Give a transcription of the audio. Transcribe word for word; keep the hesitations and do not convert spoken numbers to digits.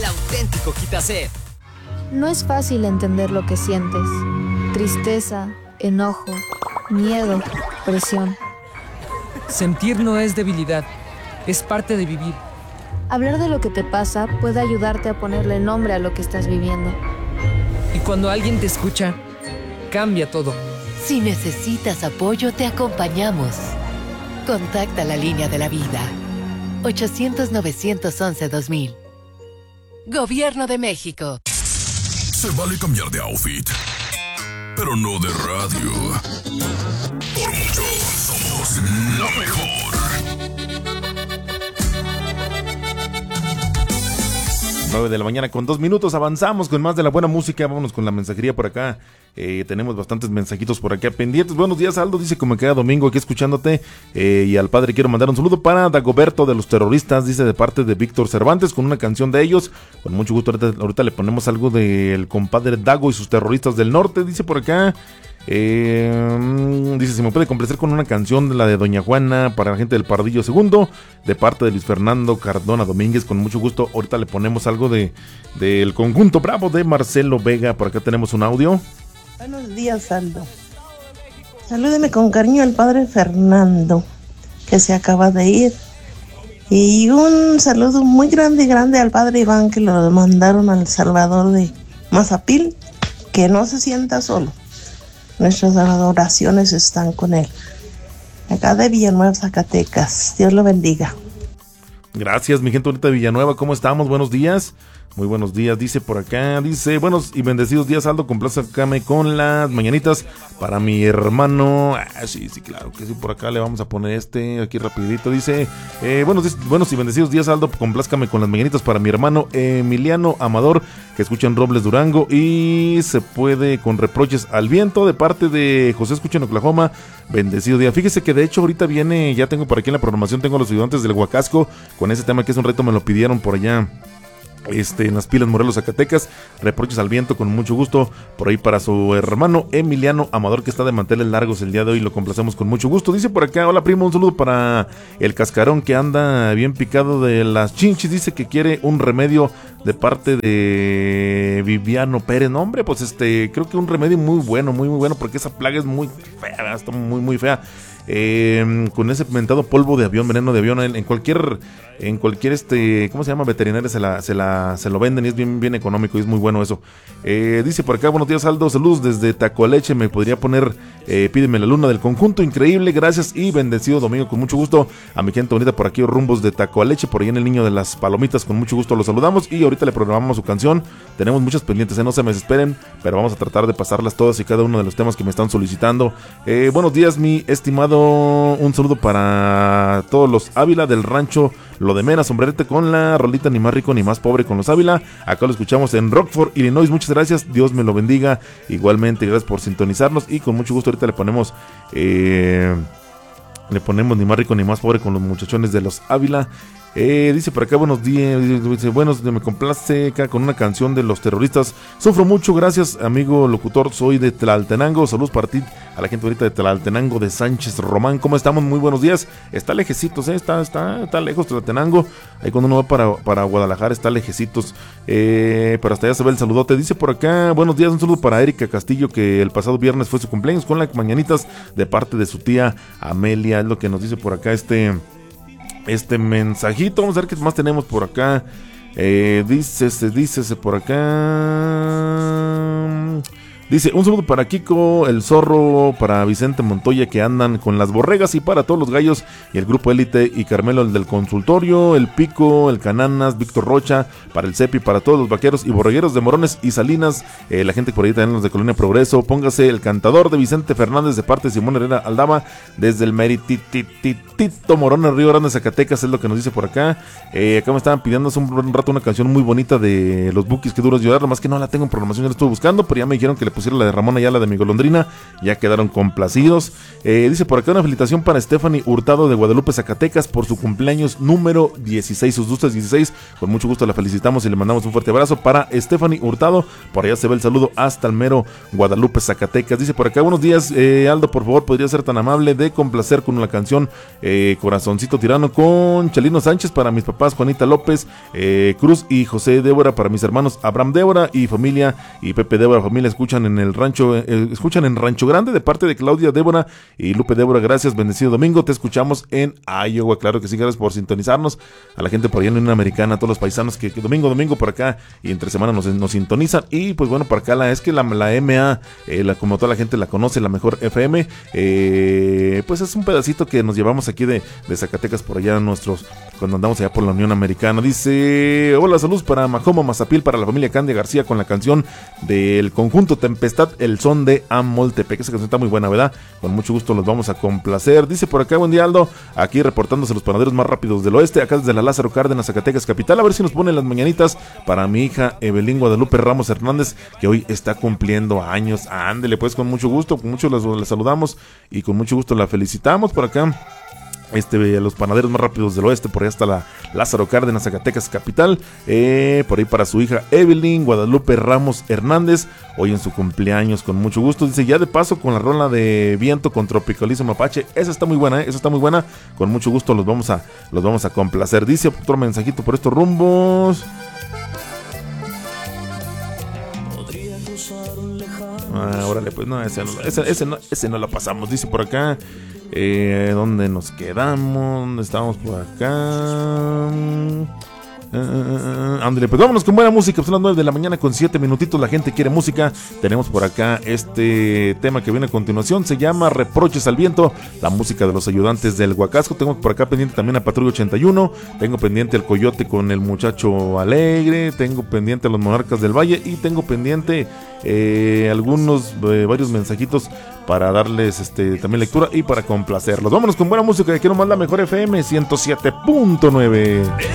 auténtico Quita-Sed. No es fácil entender lo que sientes. Tristeza, enojo, miedo, presión. Sentir no es debilidad, es parte de vivir. Hablar de lo que te pasa puede ayudarte a ponerle nombre a lo que estás viviendo. Y cuando alguien te escucha, cambia todo. Si necesitas apoyo, te acompañamos. Contacta la línea de la vida. ochocientos, novecientos once, dos mil. Gobierno de México. Se vale cambiar de outfit, pero no de radio. Por mucho, somos la mejor. nueve de la mañana con dos minutos, avanzamos con más de la buena música, vámonos con la mensajería por acá, eh, tenemos bastantes mensajitos por acá pendientes. Buenos días, Aldo, dice como cada domingo aquí escuchándote, eh, y al padre quiero mandar un saludo para Dagoberto de los Terroristas, dice de parte de Víctor Cervantes, con una canción de ellos, con mucho gusto, ahorita, ahorita le ponemos algo del compadre Dago y sus terroristas del norte, dice por acá. Eh, dice, si me puede complacer con una canción de la de Doña Juana para la gente del Pardillo Segundo, de parte de Luis Fernando Cardona Domínguez, con mucho gusto. Ahorita le ponemos algo de del conjunto Bravo de Marcelo Vega. Por acá tenemos un audio. Buenos días, Aldo. Salúdeme con cariño al padre Fernando, que se acaba de ir. Y un saludo muy grande, grande al padre Iván, que lo mandaron al Salvador de Mazapil, que no se sienta solo. Nuestras adoraciones están con él. Acá de Villanueva, Zacatecas. Dios lo bendiga. Gracias, mi gente bonita de Villanueva. ¿Cómo estamos? Buenos días. Muy buenos días, dice por acá. Dice, buenos y bendecidos días, Aldo. Complázcame con las mañanitas para mi hermano. Ah, sí, sí, claro que sí. Por acá le vamos a poner este aquí rapidito. Dice, eh, buenos, buenos y bendecidos días, Aldo. Complázcame con las mañanitas para mi hermano Emiliano Amador, que escucha en Robles, Durango. Y se puede con reproches al viento, de parte de José Escucha en Oklahoma. Bendecido día. Fíjese que de hecho ahorita viene, ya tengo por aquí en la programación, tengo a los ayudantes del Huacasco con ese tema que es un reto, me lo pidieron por allá. Este, en las Pilas, Morelos, Zacatecas. Reproches al viento, con mucho gusto, por ahí para su hermano Emiliano Amador, que está de manteles largos el día de hoy, lo complacemos con mucho gusto. Dice por acá, hola primo, un saludo para el cascarón que anda bien picado de las chinchis, dice que quiere un remedio de parte de Viviano Pérez. No, hombre, pues este, creo que un remedio muy bueno, muy muy bueno, porque esa plaga es muy fea, está muy muy fea. Eh, con ese mentado polvo de avión, veneno de avión, en, en cualquier, en cualquier este, ¿cómo se llama? Veterinaria se la, se la, se lo venden y es bien, bien económico y es muy bueno eso. Eh, dice por acá, buenos días, Aldo, saludos desde Tacoaleche, me podría poner, eh, pídeme la luna del conjunto, increíble, gracias y bendecido domingo, con mucho gusto a mi gente bonita por aquí, rumbos de Tacoaleche, por ahí en el Niño de las Palomitas, con mucho gusto los saludamos y ahorita le programamos su canción. Tenemos muchas pendientes, eh, no se me desesperen, pero vamos a tratar de pasarlas todas y cada uno de los temas que me están solicitando. Eh, buenos días, mi estimado. Un saludo para todos los Ávila del rancho Lo de Mena, sombrerete con la rolita Ni más rico ni más pobre con los Ávila. Acá lo escuchamos en Rockford, Illinois. Muchas gracias, Dios me lo bendiga. Igualmente, gracias por sintonizarnos y con mucho gusto ahorita le ponemos eh, le ponemos Ni más rico ni más pobre con los muchachones de los Ávila. Eh, dice por acá, buenos días, dice, buenos, me complace acá con una canción de los terroristas. Sufro mucho, gracias, amigo locutor, soy de Tlaltenango. Saludos para ti, a la gente ahorita de Tlaltenango, de Sánchez Román. ¿Cómo estamos? Muy buenos días. Está lejecitos, ¿eh? está, está, está lejos Tlaltenango. Ahí cuando uno va para, para Guadalajara está lejecitos. Eh, pero hasta allá se ve el saludote. Dice por acá, buenos días, un saludo para Erika Castillo, que el pasado viernes fue su cumpleaños, con las mañanitas de parte de su tía Amelia. Es lo que nos dice por acá este... Este mensajito, vamos a ver qué más tenemos por acá. Eh, dice, se dice, se por acá. Dice, un saludo para Kiko, el zorro, para Vicente Montoya, que andan con las borregas, y para todos los gallos y el grupo élite, y Carmelo, el del consultorio, el Pico, el Cananas, Víctor Rocha, para el Cepi, para todos los vaqueros y borregueros de Morones y Salinas, eh, la gente por ahí también los de Colonia Progreso. Póngase el cantador de Vicente Fernández de parte de Simón Herrera Aldama, desde el Merititito Morones, Río Grande, Zacatecas, es lo que nos dice por acá. Eh, acá me estaban pidiendo hace un, un rato una canción muy bonita de los Bukis, que duros llorar, más que no la tengo en programación, ya la estuve buscando, pero ya me dijeron que le pusieron la de Ramón Ayala de Mi Golondrina, ya quedaron complacidos. Eh, dice por acá una felicitación para Stephanie Hurtado de Guadalupe, Zacatecas, por su cumpleaños número dieciséis, sus dulces dieciséis, con mucho gusto la felicitamos y le mandamos un fuerte abrazo para Stephanie Hurtado, por allá se ve el saludo hasta el mero Guadalupe, Zacatecas. Dice por acá, buenos días, eh, Aldo, por favor, podría ser tan amable de complacer con una canción eh, Corazoncito Tirano con Chalino Sánchez para mis papás Juanita López, eh, Cruz y José Débora, para mis hermanos Abraham Débora y familia, y Pepe Débora, familia, escuchan en el rancho, eh, escuchan en Rancho Grande de parte de Claudia Débora y Lupe Débora, gracias, bendecido domingo, te escuchamos en Iowa, claro que sí, gracias por sintonizarnos, a la gente por allá en Unión Americana, a todos los paisanos que, que domingo, domingo por acá y entre semana nos, nos sintonizan, y pues bueno, por acá la, es que la, la M A, eh, la, como toda la gente la conoce, la mejor F M, eh, pues es un pedacito que nos llevamos aquí de, de Zacatecas por allá nuestros, cuando andamos allá por la Unión Americana. Dice, hola, saludos para Majomo Mazapil, para la familia Candia García, con la canción del conjunto Tempestad, El Son de Amoltepec. Esa canción está muy buena, ¿verdad? Con mucho gusto los vamos a complacer. Dice por acá, buen día, Aldo, aquí reportándose los panaderos más rápidos del oeste, acá desde la Lázaro Cárdenas, Zacatecas capital, a ver si nos ponen las mañanitas para mi hija Evelyn Guadalupe Ramos Hernández, que hoy está cumpliendo años. Ándele, pues, con mucho gusto, con mucho la, la saludamos y con mucho gusto la felicitamos por acá. Este, los panaderos más rápidos del oeste, por ahí hasta la Lázaro Cárdenas, Zacatecas capital, eh, por ahí para su hija Evelyn Guadalupe Ramos Hernández, hoy en su cumpleaños, con mucho gusto. Dice, ya de paso con la rola de Viento con Tropicalizo Mapache, esa está muy buena, eh, esa está muy buena, con mucho gusto los vamos a, los vamos a complacer. Dice otro mensajito por estos rumbos. Ah, órale, pues no, ese no, ese, ese no, ese no lo pasamos. Dice por acá, eh, ¿dónde nos quedamos? ¿Dónde estamos por acá? Uh, uh, Ándale, pues vámonos con buena música. Son las nueve de la mañana con siete minutitos. La gente quiere música. Tenemos por acá este tema que viene a continuación. Se llama Reproches al Viento, la música de los ayudantes del Huacasco. Tengo por acá pendiente también a Patrulla ochenta y uno. Tengo pendiente el Coyote con el Muchacho Alegre. Tengo pendiente a los Monarcas del Valle. Y tengo pendiente eh, algunos, eh, varios mensajitos para darles este también lectura y para complacerlos. Vámonos con buena música. Aquí nomás la mejor F M ciento siete punto nueve.